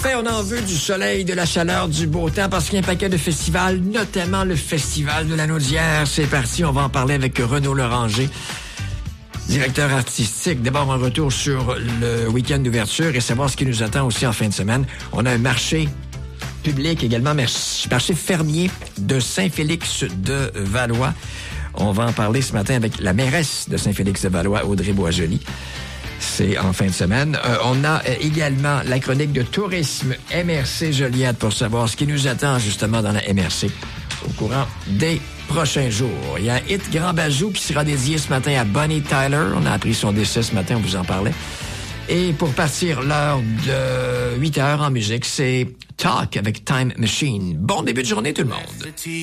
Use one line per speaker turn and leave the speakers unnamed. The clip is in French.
On en veut du soleil, de la chaleur, du beau temps, parce qu'il y a un paquet de festivals, notamment le Festival de la Naudière. C'est parti, on va en parler avec Renaud Loranger, directeur artistique. D'abord, un retour sur le week-end d'ouverture et savoir ce qui nous attend aussi en fin de semaine. On a un marché public également, marché fermier de Saint-Félix-de-Valois. On va en parler ce matin avec la mairesse de Saint-Félix-de-Valois, Audrey Boisjoli. C'est en fin de semaine. On a également la chronique de tourisme MRC Joliette pour savoir ce qui nous attend justement dans la MRC au courant des prochains jours. Il y a un hit Grand Bajou qui sera dédié ce matin à Bonnie Tyler. On a appris son décès ce matin, on vous en parlait. Et pour partir l'heure de 8 heures en musique, c'est Talk avec Time Machine. Bon début de journée tout le monde.